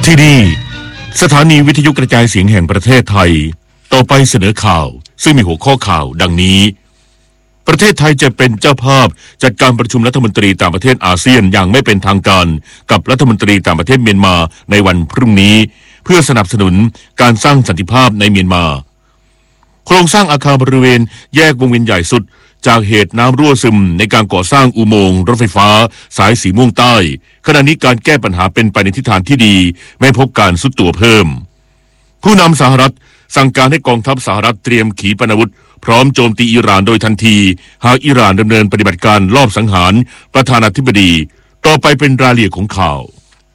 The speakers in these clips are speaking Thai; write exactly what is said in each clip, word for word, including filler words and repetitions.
ที่นี่สถานีวิทยุกระจายเสียงแห่งประเทศไทยต่อไปเสนอข่าวซึ่งมีหัวข้อข่าวดังนี้ประเทศไทยจะเป็นเจ้าภาพจัดการประชุมรัฐมนตรีต่างประเทศอาเซียนอย่างไม่เป็นทางการกับรัฐมนตรีต่างประเทศเมียนมาในวันพรุ่งนี้เพื่อสนับสนุนการสร้างสันติภาพในเมียนมาโครงสร้างอาคารบริเวณแยกวงเวียนใหญ่สุดจากเหตุน้ำรั่วซึมในการก่อสร้างอุโมงค์รถไฟฟ้าสายสีม่วงใต้ขณะนี้การแก้ปัญหาเป็นไปในทิศทางที่ดีไม่พบการทรุดตัวเพิ่มผู้นำสหรัฐสั่งการให้กองทัพสหรัฐเตรียมขีปนาวุธพร้อมโจมตีอิหร่านโดยทันทีหากอิหร่านดำเนินปฏิบัติการลอบสังหารประธานาธิบดีต่อไปเป็นรายละเอียดของข่าว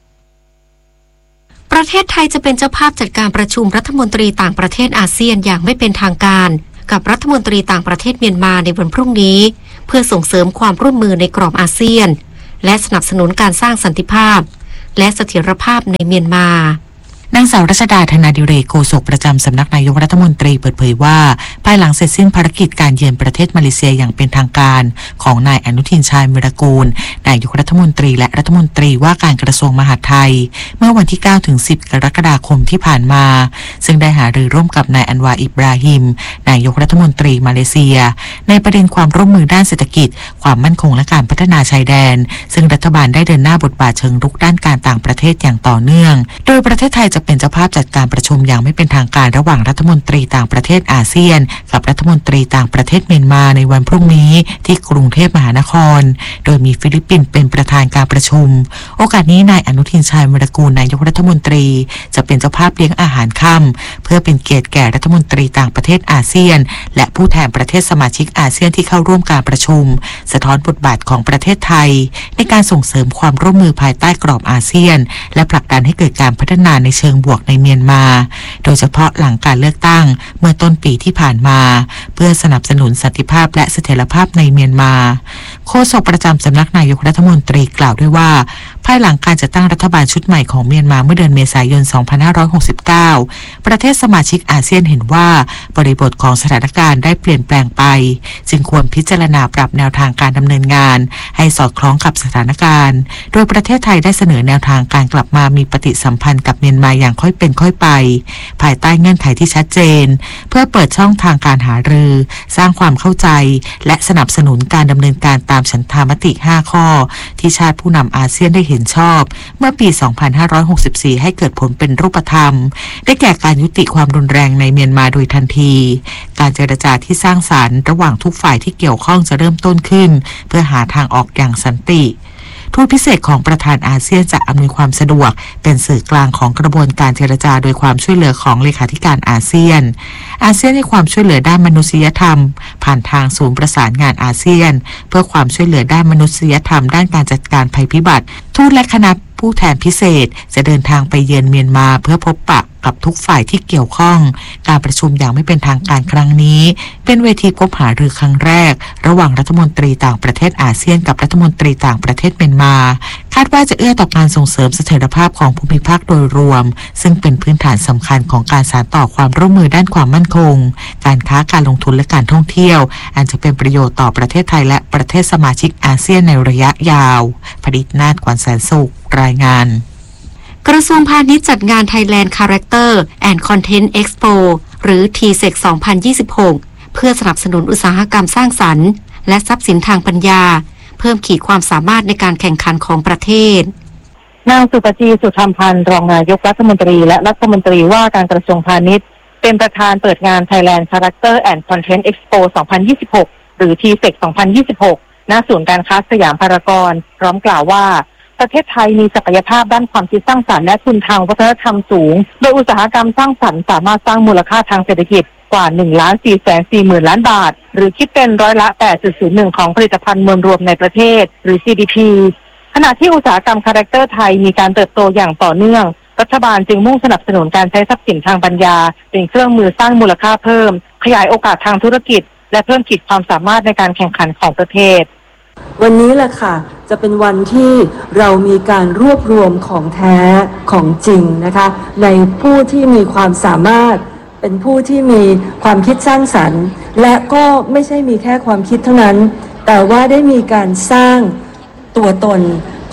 ประเทศไทยจะเป็นเจ้าภาพจัดการประชุมรัฐมนตรีต่างประเทศอาเซียนอย่างไม่เป็นทางการกับรัฐมนตรีต่างประเทศเมียนมาในวันพรุ่งนี้เพื่อส่งเสริมความร่วมมือในกรอบอาเซียนและสนับสนุนการสร้างสันติภาพและเสถียรภาพในเมียนมานางสาวรัชดาธนาดิเรกโฆษกประจำสำนักนายกรัฐมนตรีเปิดเผยว่าภายหลังเสร็จสิ้นภารกิจการเยือนประเทศมาเลเซียอย่างเป็นทางการของนายอนุทินชาญวิรากูลนายกรัฐมนตรีและรัฐมนตรีว่าการกระทรวงมหาดไทยเมื่อวันที่ เก้าถึงสิบ กรกฎาคมที่ผ่านมาซึ่งได้หารือร่วมกับนายอันวาอิบราฮิมนายกรัฐมนตรีมาเลเซียในประเด็นความร่วมมือด้านเศรษฐกิจความมั่นคงและการพัฒนาชายแดนซึ่งรัฐบาลได้เดินหน้าบทบาทเชิงรุกด้านการต่างประเทศอย่างต่อเนื่องโดยประเทศไทยจะเป็นเจ้าภาพจัดการประชุมอย่างไม่เป็นทางการระหว่างรัฐมนตรีต่างประเทศอาเซียนกับรัฐมนตรีต่างประเทศเมียนมาในวันพรุ่งนี้ที่กรุงเทพมหานครโดยมีฟิลิปปินส์เป็นประธานการประชุมโอกาสนี้นายอนุทินชาญวิรากูลนายกรัฐมนตรีจะเป็นเจ้าภาพเลี้ยงอาหารค่ำเพื่อเป็นเกียรติแก่รัฐมนตรีต่างประเทศอาเซียนและผู้แทนประเทศสมาชิกอาเซียนที่เข้าร่วมการประชุมสะท้อนบทบาทของประเทศไทยในการส่งเสริมความร่วมมือภายใต้กรอบอาเซียนและผลักดันให้เกิดการพัฒนาในเชิงบวกในเมียนมาโดยเฉพาะหลังการเลือกตั้งเมื่อต้นปีที่ผ่านมาเพื่อสนับสนุนสันติภาพและเสถียรภาพในเมียนมาโฆษกประจำสำนักนายกรัฐมนตรีกล่าวด้วยว่าภายหลังการจัดตั้งรัฐบาลชุดใหม่ของเมียนมาเมื่อเดือนเมษายน สองพันห้าร้อยหกสิบเก้า ประเทศสมาชิกอาเซียนเห็นว่าบริบทของสถานการณ์ได้เปลี่ยนแปลงไปจึงควรพิจารณาปรับแนวทางการดำเนินงานให้สอดคล้องกับสถานการณ์โดยประเทศไทยได้เสนอแนวทางการกลับมามีปฏิสัมพันธ์กับเมียนมาอย่างค่อยเป็นค่อยไปภายใต้เงื่อนไขที่ชัดเจนเพื่อเปิดช่องทางการหารือสร้างความเข้าใจและสนับสนุนการดำเนินการตามฉันทามติห้าข้อที่ชาติผู้นำอาเซียนได้เห็นชอบเมื่อปี สองพันห้าร้อยหกสิบสี่ ให้เกิดผลเป็นรูปธรรมได้แก่การยุติความรุนแรงในเมียนมาโดยทันทีการเจรจาที่สร้างสรรค์ระหว่างทุกฝ่ายที่เกี่ยวข้องจะเริ่มต้นขึ้นเพื่อหาทางออกอย่างสันติทูตพิเศษของประธานอาเซียนจะอำนวยความสะดวกเป็นสื่อกลางของกระบวนการเจรจาโดยความช่วยเหลือของเลขาธิการอาเซียนอาเซียนให้ความช่วยเหลือด้านมนุษยธรรมผ่านทางศูนย์ประสานงานอาเซียนเพื่อความช่วยเหลือด้านมนุษยธรรมด้านการจัดการภัยพิบัติทูตและคณะผู้แทนพิเศษจะเดินทางไปเยือนเมียนมาเพื่อพบปะกับทุกฝ่ายที่เกี่ยวข้องการประชุมอย่างไม่เป็นทางการครั้งนี้เป็นเวทีพบหารือครั้งแรกระหว่างรัฐมนตรีต่างประเทศอาเซียนกับรัฐมนตรีต่างประเทศเมียนมาคาดว่าจะเอื้อต่อการส่งเสริมเสถียรภาพของภูมิภาคโดยรวมซึ่งเป็นพื้นฐานสำคัญของการสานต่อความร่วมมือด้านความมั่นคงการค้าการลงทุนและการท่องเที่ยวอันจะเป็นประโยชน์ต่อประเทศไทยและประเทศสมาชิกอาเซียนในระยะยาวผลิตนาฏ กวนแสนสุขรายงานกระทรวงพาณิชย์จัดงาน Thailand Character and Content Expo หรือ ที เซค สองพันยี่สิบหก เพื่อสนับสนุนอุตสาหกรรมสร้างสรรค์และทรัพย์สินทางปัญญาเพิ่มขีดความสามารถในการแข่งขันของประเทศนางสุปจีสุธรรมพันธ์รองนายกรัฐมนตรีและรัฐมนตรีว่าการกระทรวงพาณิชย์เป็นประธานเปิดงาน Thailand Character and Content Expo สองพันยี่สิบหก หรือ ที เซค สองพันยี่สิบหก ณ ศูนย์การค้าสยามพารากอนพร้อมกล่าวว่าประเทศไทยมีศักยภาพด้านความคิดสร้างสรรค์และทุนทางวัฒนธรรมสูงโดยอุตสาหกรรมสร้างสรรค์สามารถสร้างมูลค่าทางเศรษฐกิจกว่า หนึ่งล้านสี่แสนสี่หมื่น ล้านบาทหรือคิดเป็นร้อยละ แปดจุดศูนย์หนึ่ง ของผลิตภัณฑ์มวลรวมในประเทศหรือ จี ดี พี ขณะที่อุตสาหกรรมคาแรคเตอร์ไทยมีการเติบโตอย่างต่อเนื่องรัฐบาลจึงมุ่งสนับสนุนการใช้ทรัพย์สินทางปัญญาเป็นเครื่องมือสร้างมูลค่าเพิ่มขยายโอกาสทางธุรกิจและเพิ่มขีดความสามารถในการแข่งขันของประเทศวันนี้แหละค่ะจะเป็นวันที่เรามีการรวบรวมของแท้ของจริงนะคะในผู้ที่มีความสามารถเป็นผู้ที่มีความคิดสร้างสรรค์และก็ไม่ใช่มีแค่ความคิดเท่านั้นแต่ว่าได้มีการสร้างตัวตน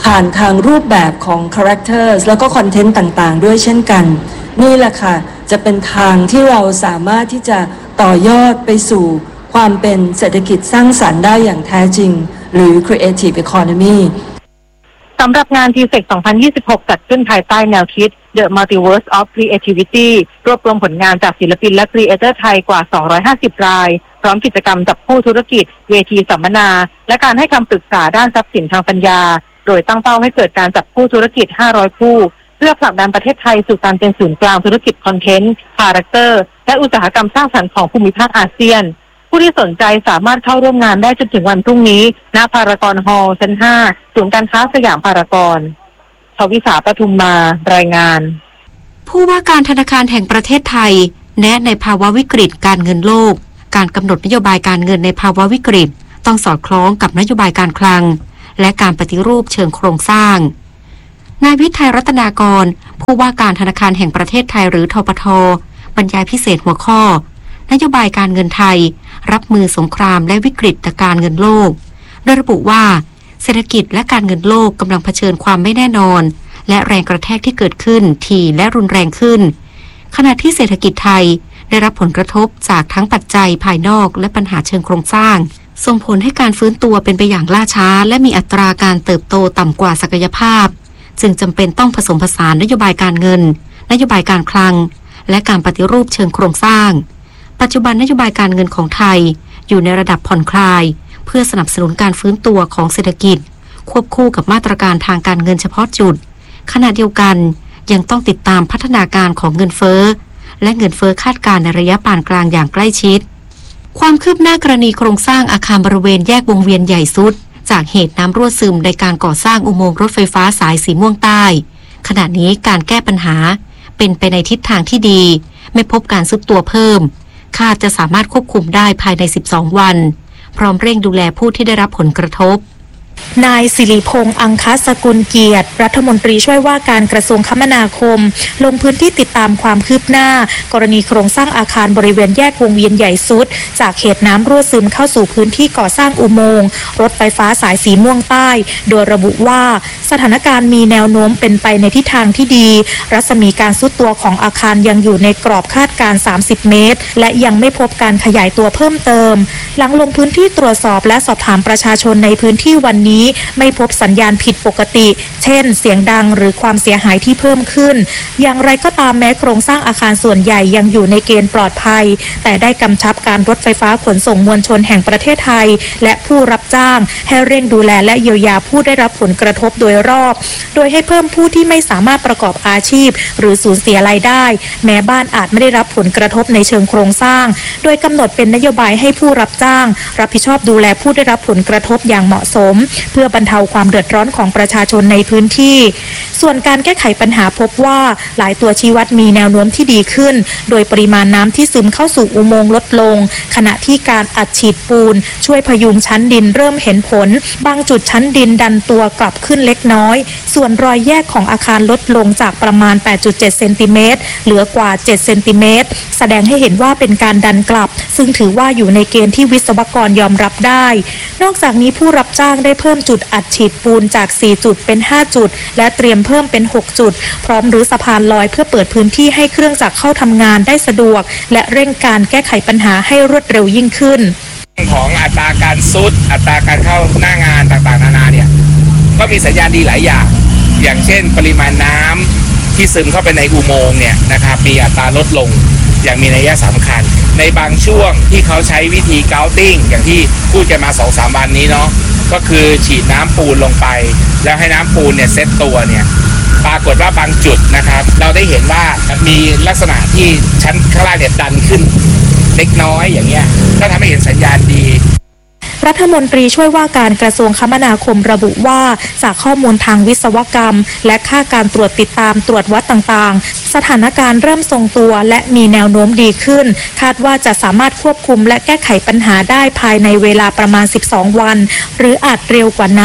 ผ่านทางรูปแบบของ characters แล้วก็คอนเทนต์ต่างๆด้วยเช่นกันนี่แหละค่ะจะเป็นทางที่เราสามารถที่จะต่อยอดไปสู่ความเป็นเศรษฐกิจสร้างสรรค์ได้อย่างแท้จริงหรือ creative economy สำหรับงาน ที เซค สองพันยี่สิบหก จัดขึ้นภายใต้แนวคิด The Multiverse of Creativity รวบรวมผลงานจากศิลปินและครีเอเตอร์ไทยกว่าสองร้อยห้าสิบรายพร้อมกิจกรรมจับคู่ธุรกิจเวทีสัมมนาและการให้คำปรึกษาด้านทรัพย์สินทางปัญญาโดยตั้งเป้าให้เกิดการจับคู่ธุรกิจห้าร้อยคู่เพื่อผลักดันประเทศไทยสู่การเป็นศูนย์กลางธุรกิจคอนเทนต์คาแรคเตอร์และอุตสาหกรรมสร้างสรรค์ของภูมิภาคอาเซียนผู้ที่สนใจสามารถเข้าร่วมงานได้จนถึงวันพรุ่งนี้ณพารากอนฮอลล์ชั้นห้าศูนย์การค้าสยามพารากอนชวิสาปทุมมารายงานผู้ว่าการธนาคารแห่งประเทศไทยแนะในภาวะวิกฤตการเงินโลกการกำหนดนโยบายการเงินในภาวะวิกฤตต้องสอดคล้องกับนโยบายการคลังและการปฏิรูปเชิงโครงสร้างนายวิทัยรัตนากรผู้ว่าการธนาคารแห่งประเทศไทยหรือธปท.บรรยายพิเศษหัวข้อนโยบายการเงินไทยรับมือสงครามและวิกฤตการเงินโลกโดยระบุว่าเศรษฐกิจและการเงินโลกกำลังเผชิญความไม่แน่นอนและแรงกระแทกที่เกิดขึ้นถี่และรุนแรงขึ้นขณะที่เศรษฐกิจไทยได้รับผลกระทบจากทั้งปัจจัยภายนอกและปัญหาเชิงโครงสร้างส่งผลให้การฟื้นตัวเป็นไปอย่างล่าช้าและมีอัตราการเติบโตต่ำกว่าศักยภาพจึงจำเป็นต้องผสมผสานนโยบายการเงินนโยบายการคลังและการปฏิรูปเชิงโครงสร้างปัจจุบันนโยบายการเงินของไทยอยู่ในระดับผ่อนคลายเพื่อสนับสนุนการฟื้นตัวของเศรษฐกิจควบคู่กับมาตรการทางการเงินเฉพาะจุดขณะเดียวกันยังต้องติดตามพัฒนาการของเงินเฟ้อและเงินเฟ้อคาดการณ์ในระยะปานกลางอย่างใกล้ชิดความคืบหน้ากรณีโครงสร้างอาคารบริเวณแยกวงเวียนใหญ่สุดจากเหตุน้ำรั่วซึมในการก่อสร้างอุโมงค์รถไฟฟ้าสายสีม่วงใต้ขณะนี้การแก้ปัญหาเป็นไปในทิศทางที่ดีไม่พบการซุดตัวเพิ่มคาดจะสามารถควบคุมได้ภายในสิบสองวันพร้อมเร่งดูแลผู้ที่ได้รับผลกระทบนายสิริพงษ์อังคสกุลเกียรติรัฐมนตรีช่วยว่าการกระทรวงคมนาคมลงพื้นที่ติดตามความคืบหน้ากรณีโครงสร้างอาคารบริเวณแยกวงเวียนใหญ่สุดจากเหตุน้ำรั่วซึมเข้าสู่พื้นที่ก่อสร้างอุโมงค์รถไฟฟ้าสายสีม่วงใต้โดยระบุว่าสถานการณ์มีแนวโน้มเป็นไปในทิศทางที่ดีรัศมีการทรุดตัวของอาคารยังอยู่ในกรอบคาดการณ์สามสิบเมตรและยังไม่พบการขยายตัวเพิ่มเติมหลังลงพื้นที่ตรวจสอบและสอบถามประชาชนในพื้นที่วันนี้ไม่พบสัญญาณผิดปกติเช่นเสียงดังหรือความเสียหายที่เพิ่มขึ้นอย่างไรก็ตามแม้โครงสร้างอาคารส่วนใหญ่ยังอยู่ในเกณฑ์ปลอดภัยแต่ได้กำชับการรถไฟฟ้าขนส่งมวลชนแห่งประเทศไทยและผู้รับจ้างให้เร่งดูแลและเยียวยาผู้ได้รับผลกระทบโดยรอบโดยให้เพิ่มผู้ที่ไม่สามารถประกอบอาชีพหรือสูญเสียรายได้แม้บ้านอาจไม่ได้รับผลกระทบในเชิงโครงสร้างโดยกำหนดเป็นนโยบายให้ผู้รับจ้างรับผิดชอบดูแลผู้ได้รับผลกระทบอย่างเหมาะสมเพื่อบรรเทาความเดือดร้อนของประชาชนในพื้นที่ส่วนการแก้ไขปัญหาพบว่าหลายตัวชี้วัดมีแนวโน้มที่ดีขึ้นโดยปริมาณน้ำที่ซึมเข้าสู่อุโมงค์ลดลงขณะที่การอัดฉีดปูนช่วยพยุงชั้นดินเริ่มเห็นผลบางจุดชั้นดินดันตัวกลับขึ้นเล็กน้อยส่วนรอยแยกของอาคารลดลงจากประมาณ แปดจุดเจ็ด เซนติเมตรเหลือกว่าเจ็ดเซนติเมตรแสดงให้เห็นว่าเป็นการดันกลับซึ่งถือว่าอยู่ในเกณฑ์ที่วิศวกรยอมรับได้นอกจากนี้ผู้รับจ้างได้เพิ่มจุดอัดฉีดปูนจากสี่จุดเป็นห้าจุดและเตรียมเพิ่มเป็นหกจุดพร้อมรื้อสะพานลอยเพื่อเปิดพื้นที่ให้เครื่องจักรเข้าทำงานได้สะดวกและเร่งการแก้ไขปัญหาให้รวดเร็วยิ่งขึ้นของอัตราการซุดอัตราการเข้าหน้างานต่างๆนานาเนี่ยก็มีสัญญาณดีหลายอย่างอย่างเช่นปริมาณน้ำที่ซึมเข้าไปในอุโมงค์เนี่ยนะครับมีอัตราลดลงอย่างมีนัยสำคัญในบางช่วงที่เขาใช้วิธีเกาติ้งอย่างที่พูดกันมา สองถึงสาม วันนี้เนาะก็คือฉีดน้ำปูนลงไปแล้วให้น้ำปูนเนี่ยเซตตัวเนี่ยปรากฏว่าบางจุดนะครับเราได้เห็นว่ามีลักษณะที่ชั้นข้างล่างเนี่ยดันขึ้นเล็กน้อยอย่างเงี้ยก็ทำให้เห็นสัญญาณดีรัฐมนตรีช่วยว่าการกระทรวงคมนาคมระบุว่าจากข้อมูลทางวิศวกรรมและค่าการตรวจติดตามตรวจวัดต่างๆสถานการณ์เริ่มทรงตัวและมีแนวโน้มดีขึ้นคาดว่าจะสามารถควบคุมและแก้ไขปัญหาได้ภายในเวลาประมาณสิบสองวันหรืออาจเร็วกว่านั้น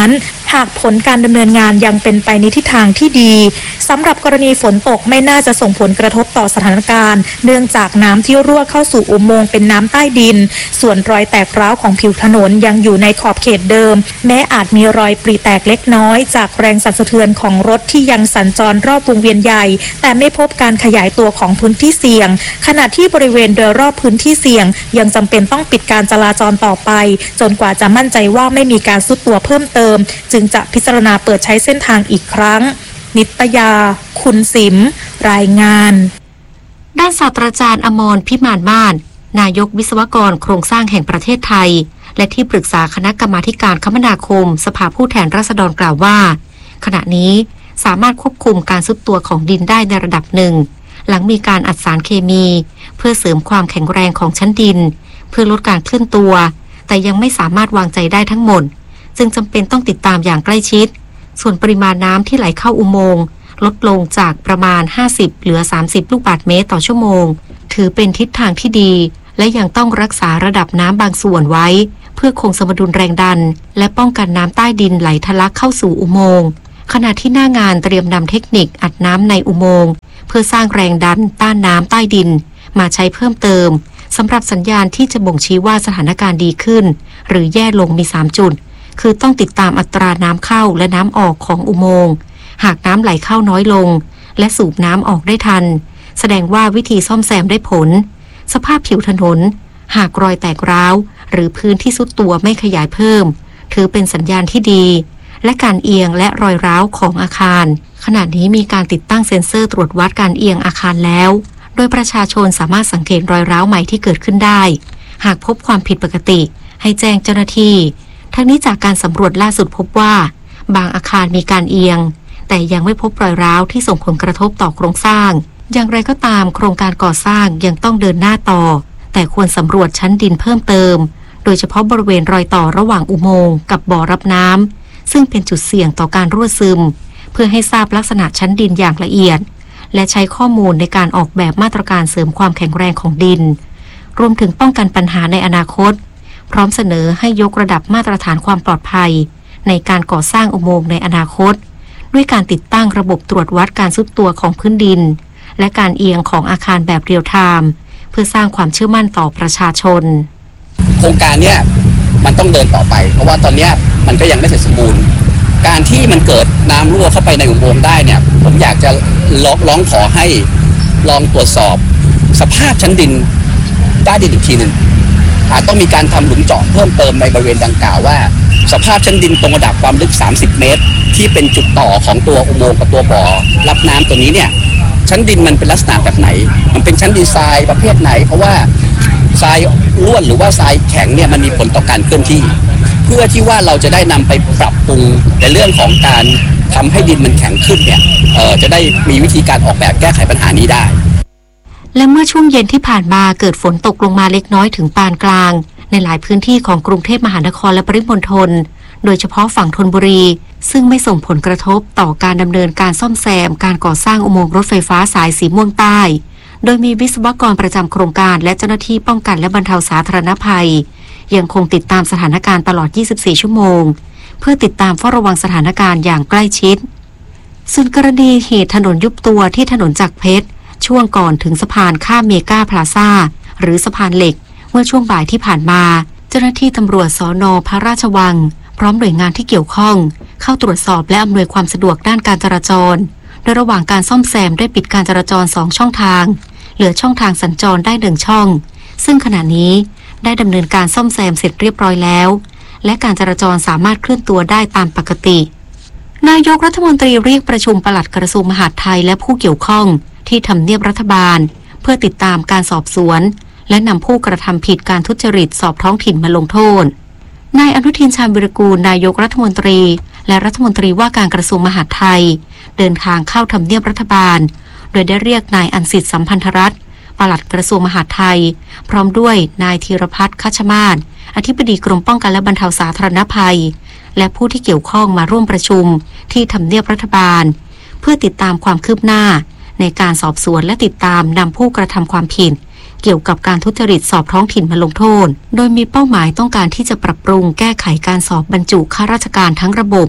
หากผลการดำเนินงานยังเป็นไปในทิศทางที่ดีสำหรับกรณีฝนตกไม่น่าจะส่งผลกระทบต่อสถานการณ์เนื่องจากน้ำที่รั่วเข้าสู่อุโมงค์เป็นน้ำใต้ดินส่วนรอยแตกร้าวของผิวถนนยังอยู่ในขอบเขตเดิมแม้อาจมีรอยปริแตกเล็กน้อยจากแรงสั่นสะเทือนของรถที่ยังสัญจรรอบวงเวียนใหญ่แต่ไม่พบการขยายตัวของพื้นที่เสี่ยงขณะที่บริเวณโดยรอบพื้นที่เสี่ยงยังจำเป็นต้องปิดการจราจรต่อไปจนกว่าจะมั่นใจว่าไม่มีการทรุดตัวเพิ่มเติมจึงจะพิจารณาเปิดใช้เส้นทางอีกครั้งนิตยาคุณสิมรายงานด้านศาสตราจารย์อมรพิมานมาศนายกวิศวกรโครงสร้างแห่งประเทศไทยและที่ปรึกษาคณะกรรมาการคมนาคมสภาผู้แทนราษฎรกล่าวว่าขณะนี้สามารถควบคุมการทรุดตัวของดินได้ในระดับหนึ่งหลังมีการอัดสารเคมีเพื่อเสริมความแข็งแรงของชั้นดินเพื่อลดการเคลื่อนตัวแต่ยังไม่สามารถวางใจได้ทั้งหมดจึงจำเป็นต้องติดตามอย่างใกล้ชิดส่วนปริมาณน้ำที่ไหลเข้าอุโมงค์ลดลงจากประมาณห้าสิบเหลือสามสิบลูกบาศก์เมตรต่อชั่วโมงถือเป็นทิศทางที่ดีและยังต้องรักษาระดับน้ำบางส่วนไว้เพื่อคงสมดุลแรงดันและป้องกันน้ำใต้ดินไหลทะลักเข้าสู่อุโมงค์ขณะที่หน้างานเตรียมนำเทคนิคอัดน้ำในอุโมงค์เพื่อสร้างแรงดันต้านน้ำใต้ดินมาใช้เพิ่มเติมสำหรับสัญญาณที่จะบ่งชี้ว่าสถานการณ์ดีขึ้นหรือแย่ลงมีสามจุดคือต้องติดตามอัตราน้ำเข้าและน้ำออกของอุโมงค์หากน้ำไหลเข้าน้อยลงและสูบน้ำออกได้ทันแสดงว่าวิธีซ่อมแซมได้ผลสภาพผิวถนนหากรอยแตกร้าวหรือพื้นที่ทรุดตัวไม่ขยายเพิ่มถือเป็นสัญญาณที่ดีและการเอียงและรอยร้าวของอาคารขณะนี้มีการติดตั้งเซ็นเซอร์ตรวจวัดการเอียงอาคารแล้วโดยประชาชนสามารถสังเกตรอยร้าวใหม่ที่เกิดขึ้นได้หากพบความผิดปกติให้แจ้งเจ้าหน้าที่ทั้งนี้จากการสำรวจล่าสุดพบว่าบางอาคารมีการเอียงแต่ยังไม่พบรอยร้าวที่ส่งผลกระทบต่อโครงสร้างอย่างไรก็ตามโครงการก่อสร้างยังต้องเดินหน้าต่อแต่ควรสำรวจชั้นดินเพิ่มเติมโดยเฉพาะบริเวณรอยต่อระหว่างอุโมงค์กับบ่อรับน้ำซึ่งเป็นจุดเสี่ยงต่อการรั่วซึมเพื่อให้ทราบลักษณะชั้นดินอย่างละเอียดและใช้ข้อมูลในการออกแบบมาตรการเสริมความแข็งแรงของดินรวมถึงป้องกันปัญหาในอนาคตพร้อมเสนอให้ยกระดับมาตรฐานความปลอดภัยในการก่อสร้างอุโมงค์ในอนาคตด้วยการติดตั้งระบบตรวจวัดการทรุดตัวของพื้นดินและการเอียงของอาคารแบบเรียลไทม์เพื่อสร้างความเชื่อมั่นต่อประชาชนโครงการเนี่ยมันต้องเดินต่อไปเพราะว่าตอนนี้มันก็ยังไม่เสร็จสมบูรณ์การที่มันเกิดน้ำรั่วเข้าไปในอุโมงค์ได้เนี่ยผมอยากจะร้องขอให้ลองตรวจสอบสภาพชั้นดินใต้ดินอีกทีหนึ่งอาจต้องมีการทำหลุมเจาะเพิ่มเติมในบริเวณดังกล่าวว่าสภาพชั้นดินตรงระดับความลึกสามสิบเมตรที่เป็นจุดต่อของตัวอุโมงค์กับตัวบ่อรับน้ำตัวนี้เนี่ยชั้นดินมันเป็นลักษณะแบบไหนมันเป็นชั้นดินทรายประเภทไหนเพราะว่าทรายร่วนหรือว่าทรายแข็งเนี่ยมันมีผลต่อการเคลื่อนที่เพื่อที่ว่าเราจะได้นำไปปรับปรุงในเรื่องของการทำให้ดินมันแข็งขึ้นเนี่ยเอ่อจะได้มีวิธีการออกแบบแก้ไขปัญหานี้ได้และเมื่อช่วงเย็นที่ผ่านมาเกิดฝนตกลงมาเล็กน้อยถึงปานกลางในหลายพื้นที่ของกรุงเทพมหานครและปริมณฑลโดยเฉพาะฝั่งธนบุรีซึ่งไม่ส่งผลกระทบต่อการดำเนินการซ่อมแซมการก่อสร้างอุโมงค์รถไฟฟ้าสายสีม่วงใต้โดยมีวิศวกรประจำโครงการและเจ้าหน้าที่ป้องกันและบรรเทาสาธารณภัยยังคงติดตามสถานการณ์ตลอดยี่สิบสี่ชั่วโมงเพื่อติดตามเฝ้าระวังสถานการณ์อย่างใกล้ชิดส่วนกรณีเหตุถนนยุบตัวที่ถนนจักรเพชรช่วงก่อนถึงสะพานข้ามเมกาพลาซ่าหรือสะพานเหล็กเมื่อช่วงบ่ายที่ผ่านมาเจ้าหน้าที่ตำรวจสน.พระราชวังพร้อมหน่วยงานที่เกี่ยวข้องเข้าตรวจสอบและอำนวยความสะดวกด้านการจราจรโดยระหว่างการซ่อมแซมได้ปิดการจราจรสองช่องทางเหลือช่องทางสัญจรได้หนึ่งช่องซึ่งขณะนี้ได้ดำเนินการซ่อมแซมเสร็จเรียบร้อยแล้วและการจราจรสามารถเคลื่อนตัวได้ตามปกตินายกรัฐมนตรีเรียกประชุมปลัดกระทรวงมหาดไทยและผู้เกี่ยวข้องที่ทำเนียบรัฐบาลเพื่อติดตามการสอบสวนและนำผู้กระทำผิดการทุจริตสอบท้องถิ่นมาลงโทษนายอนุทินชาญวิรากูลนายกรัฐมนตรีและรัฐมนตรีว่าการกระทรวงมหาดไทยเดินทางเข้าทำเนียบรัฐบาลโดยได้เรียกนายอันสิทธิ์สัมพันธรัตน์ปลัดกระทรวงมหาดไทยพร้อมด้วยนายธีรพัฒน์คัชมาศอธิบดีกรมป้องกันและบรรเทาสาธารณภัยและผู้ที่เกี่ยวข้องมาร่วมประชุมที่ทำเนียบรัฐบาลเพื่อติดตามความคืบหน้าในการสอบสวนและติดตามนำผู้กระทำความผิดเกี่ยวกับการทุจริตสอบท้องถิ่นมาลงโทษโดยมีเป้าหมายต้องการที่จะปรับปรุงแก้ไขการสอบบรรจุข้าราชการทั้งระบบ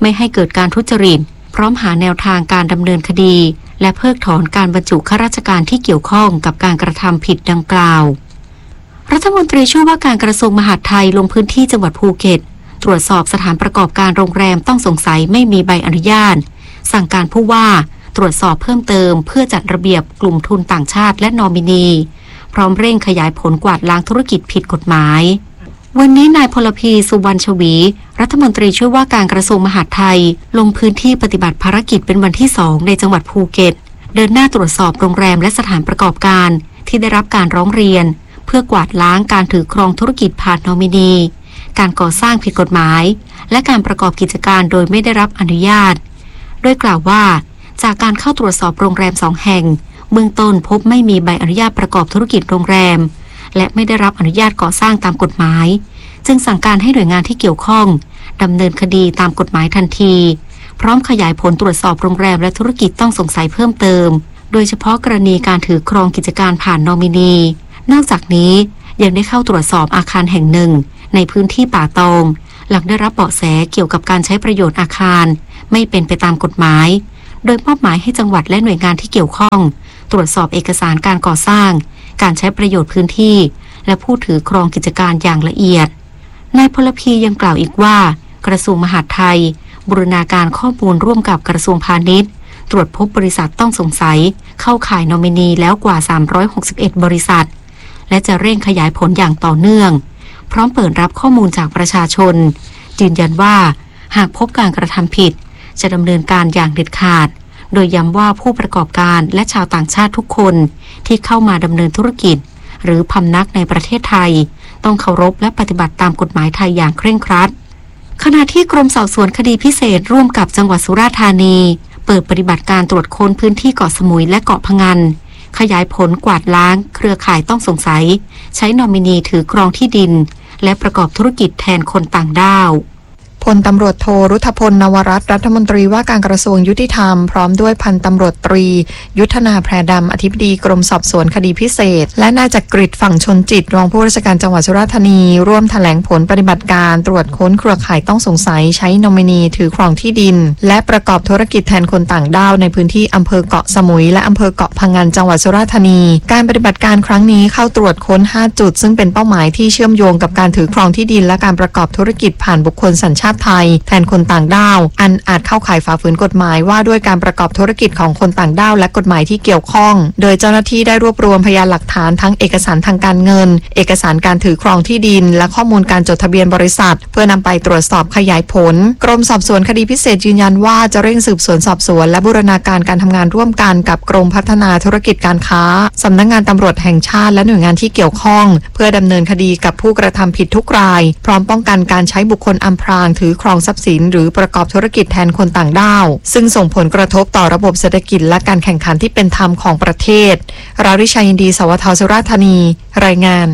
ไม่ให้เกิดการทุจริตพร้อมหาแนวทางการดำเนินคดีและเพิกถอนการบรรจุข้าราชการที่เกี่ยวข้องกับการกระทำผิดดังกล่าวรัฐมนตรีช่วยว่าการกระทรวงมหาดไทยลงพื้นที่จังหวัดภูเก็ตตรวจสอบสถานประกอบการโรงแรมต้องสงสัยไม่มีใบอนุญาตสั่งการผู้ว่าตรวจสอบเพิ่มเติมเพื่อจัดระเบียบกลุ่มทุนต่างชาติและนอมินีพร้อมเร่งขยายผลกวาดล้างธุรกิจผิดกฎหมายวันนี้นายพลพีสุวรรณชวีรัฐมนตรีช่วยว่าการกระทรวงมหาดไทยลงพื้นที่ปฏิบัติภารกิจเป็นวันที่สองในจังหวัดภูเก็ตเดินหน้าตรวจสอบโรงแรมและสถานประกอบการที่ได้รับการร้องเรียนเพื่อกวาดล้างการถือครองธุรกิจผ่านนอมินีการก่อสร้างผิดกฎหมายและการประกอบกิจการโดยไม่ได้รับอนุญาตโดยกล่าวว่าจากการเข้าตรวจสอบโรงแรมสองแห่งเบื้องต้นพบไม่มีใบอนุญาตประกอบธุรกิจโรงแรมและไม่ได้รับอนุญาตก่อสร้างตามกฎหมายจึงสั่งการให้หน่วยงานที่เกี่ยวข้องดำเนินคดีตามกฎหมายทันทีพร้อมขยายผลตรวจสอบโรงแรมและธุรกิจต้องสงสัยเพิ่มเติมโดยเฉพาะกรณีการถือครองกิจการผ่านนอมินีนอกจากนี้ยังได้เข้าตรวจสอบอาคารแห่งหนึ่งในพื้นที่ป่าตองหลังได้รับเบาะแสเกี่ยวกับการใช้ประโยชน์อาคารไม่เป็นไปตามกฎหมายโดยมอบหมายให้จังหวัดและหน่วยงานที่เกี่ยวข้องตรวจสอบเอกสารการก่อสร้างการใช้ประโยชน์พื้นที่และผู้ถือครองกิจการอย่างละเอียดนายพลพียังกล่าวอีกว่ากระทรวงมหาดไทยบูรณาการข้อมูลร่วมกับกระทรวงพาณิชย์ตรวจพบบริษัทต้องสงสัยเข้าข่ายนอมินีแล้วกว่าสามร้อยหกสิบเอ็ดบริษัทและจะเร่งขยายผลอย่างต่อเนื่องพร้อมเปิดรับข้อมูลจากประชาชนยืนยันว่าหากพบการกระทำผิดจะดำเนินการอย่างเด็ดขาดโดยย้ำว่าผู้ประกอบการและชาวต่างชาติทุกคนที่เข้ามาดำเนินธุรกิจหรือพำนักในประเทศไทยต้องเคารพและปฏิบัติตามกฎหมายไทยอย่างเคร่งครัดขณะที่กรมสอบสวนคดีพิเศษร่วมกับจังหวัดสุราษฎร์ธานีเปิดปฏิบัติการตรวจค้นพื้นที่เกาะสมุยและเกาะพะงันขยายผลกวาดล้างเครือข่ายต้องสงสัยใช้นอมินีถือครองที่ดินและประกอบธุรกิจแทนคนต่างด้าวพลตำรวจโทรุธพลนวรัตน์รัฐมนตรีว่าการกระทรวงยุติธรรมพร้อมด้วยพันตำรวจตรียุทธนาแพรดำอธิบดีกรมสอบสวนคดีพิเศษและนายจักริดฝั่งชนจิตรองผู้ราชการจังหวัดสุราษฎร์ธานีร่วมแถลงผลปฏิบัติการตรวจค้นเครือข่ายต้องสงสัยใช้นอมินีถือครองที่ดินและประกอบธุรกิจแทนคนต่างด้าวในพื้นที่อำเภอเกาะสมุยและอำเภอเกาะพะงันจังหวัดสุราษฎร์ธานีการปฏิบัติการครั้งนี้เข้าตรวจค้นห้าจุดซึ่งเป็นเป้าหมายที่เชื่อมโยงกับการถือครองที่ดินและการประกอบธุรกิจผ่านบุคคลสัญชาติไทยแทนคนต่างด้าวอันอาจเข้าข่ายฝ่าฝืนกฎหมายว่าด้วยการประกอบธุรกิจของคนต่างด้าวและกฎหมายที่เกี่ยวข้องโดยเจ้าหน้าที่ได้รวบรวมพยานหลักฐานทั้งเอกสารทางการเงินเอกสารการถือครองที่ดินและข้อมูลการจดทะเบียนบริษัทเพื่อนำไปตรวจสอบขยายผลกรมสอบสวนคดีพิเศษยืนยันว่าจะเร่งสืบสวนสอบสวนและบูรณาการการทำงานร่วมกันกับกรมพัฒนาธุรกิจการค้าสำนักงานตำรวจแห่งชาติและหน่วยงานที่เกี่ยวข้องเพื่อดำเนินคดีกับผู้กระทำผิดทุกรายพร้อมป้องกันการใช้บุคคลอำพรางถือครองทรัพย์สินหรือประกอบธุรกิจแทนคนต่างด้าวซึ่งส่งผลกระทบต่อระบบเศรษฐกิจและการแข่งขันที่เป็นธรรมของประเทศราริชัยยินดีสวทสุราษฎร์ธานีรายงาน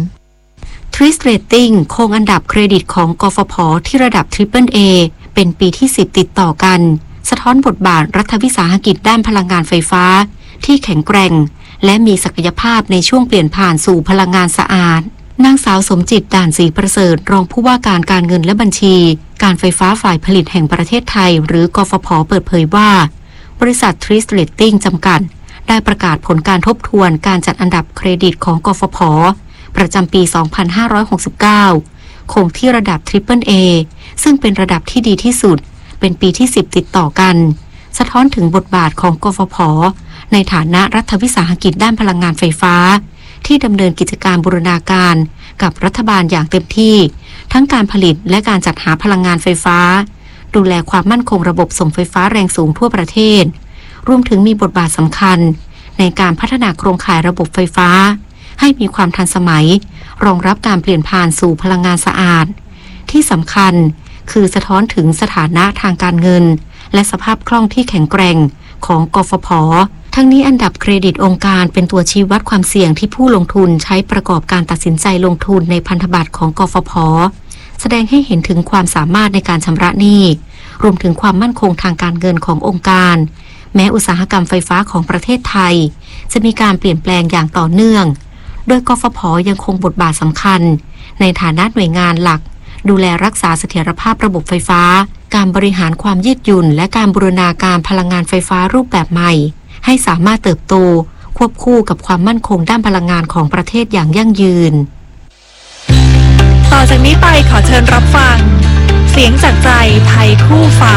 Twist Rating คงอันดับเครดิตของกฟผ.ที่ระดับ Triple A เป็นปีที่สิบติดต่อกันสะท้อนบทบาทรัฐวิสาหกิจด้านพลังงานไฟฟ้าที่แข็งแกร่งและมีศักยภาพในช่วงเปลี่ยนผ่านสู่พลังงานสะอาดนางสาวสมจิตด่านศรีประเสริฐรองผู้ว่าการการเงินและบัญชีการไฟฟ้าฝ่ายผลิตแห่งประเทศไทยหรือกฟผ.เปิดเผยว่าบริษัท Twist Rating จำกัดได้ประกาศผลการทบทวนการจัดอันดับเครดิตของกฟผ.ประจำปี สองพันห้าร้อยหกสิบเก้า คงที่ระดับ Triple A ซึ่งเป็นระดับที่ดีที่สุดเป็นปีที่สิบติดต่อกันสะท้อนถึงบทบาทของกฟผ.ในฐานะรัฐวิสาหกิจด้านพลังงานไฟฟ้าที่ดำเนินกิจการบูรณาการกับรัฐบาลอย่างเต็มที่ทั้งการผลิตและการจัดหาพลังงานไฟฟ้าดูแลความมั่นคงระบบส่งไฟฟ้าแรงสูงทั่วประเทศรวมถึงมีบทบาทสำคัญในการพัฒนาโครงข่ายระบบไฟฟ้าให้มีความทันสมัยรองรับการเปลี่ยนผ่านสู่พลังงานสะอาดที่สำคัญคือสะท้อนถึงสถานะทางการเงินและสภาพคล่องที่แข็งแกร่งของกฟผ.ทั้งนี้อันดับเครดิตองค์การเป็นตัวชี้วัดความเสี่ยงที่ผู้ลงทุนใช้ประกอบการตัดสินใจลงทุนในพันธบัตรของกฟผ.แสดงให้เห็นถึงความสามารถในการชำระหนี้รวมถึงความมั่นคงทางการเงินขององค์การแม้อุตสาหกรรมไฟฟ้าของประเทศไทยจะมีการเปลี่ยนแปลงอย่างต่อเนื่องโดยกฟผ.ยังคงบทบาทสำคัญในฐานะหน่วยงานหลักดูแลรักษาเสถียรภาพระบบไฟฟ้าการบริหารความยืดหยุ่นและการบูรณาการพลังงานไฟฟ้ารูปแบบใหม่ให้สามารถเติบโตควบคู่กับความมั่นคงด้านพลังงานของประเทศอย่างยั่งยืนต่อจากนี้ไปขอเชิญรับฟังเสียงจากใจไทยคู่ฟ้า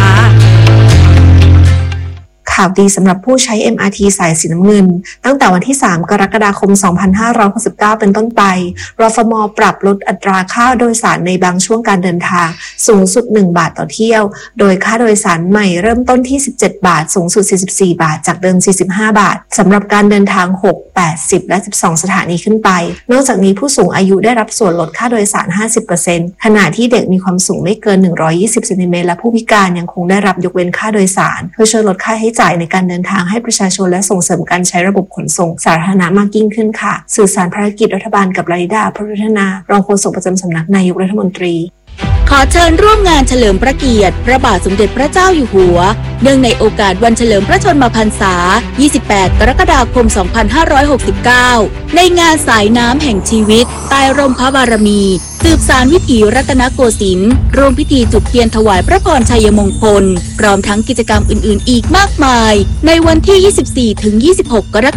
ข่าวดีสำหรับผู้ใช้ เอ็ม อาร์ ที สายสีน้ำเงินตั้งแต่วันที่สามกรกฎาคมสองพันห้าร้อยหกสิบเก้าเป็นต้นไปรฟม.ปรับลดอัตราค่าโดยสารในบางช่วงการเดินทางสูงสุดหนึ่งบาทต่อเที่ยวโดยค่าโดยสารใหม่เริ่มต้นที่สิบเจ็ดบาทสูงสุดสี่สิบสี่บาทจากเดิมสี่สิบห้าบาทสำหรับการเดินทางหก แปด สิบและสิบสองสถานีขึ้นไปนอกจากนี้ผู้สูงอายุได้รับส่วนลดค่าโดยสาร ห้าสิบเปอร์เซ็นต์ ขณะที่เด็กมีความสูงไม่เกินหนึ่งร้อยยี่สิบเซนติเมตรและผู้พิการยังคงได้รับยกเว้นค่าโดยสารเพื่อช่วยลดค่าใช้จ่ายในการเดินทางให้ประชาชนและส่งเสริมการใช้ระบบขนส่งสาธารณะมากยิ่งขึ้นค่ะสื่อสารภารกิจรัฐบาลกับลาลิดาพรุธนารองโฆษกประจำสำนักนายกรัฐมนตรีขอเชิญร่วมงานเฉลิมพระเกียรติพระบาทสมเด็จพระเจ้าอยู่หัวเนื่องในโอกาสวันเฉลิมพระชนมพรรษายี่สิบแปดกรกฎาคมสองพันห้าร้อยหกสิบเก้าในงานสายน้ำแห่งชีวิตใต้ร่มพระบารมีสืบสานวิถีรัตนโกสินทร์ร่วมพิธีจุดเทียนถวายพระพรชัยมงคลพร้อมทั้งกิจกรรมอื่นๆอีกมากมายในวันที่ ยี่สิบสี่ถึงยี่สิบหก กรกฎาคม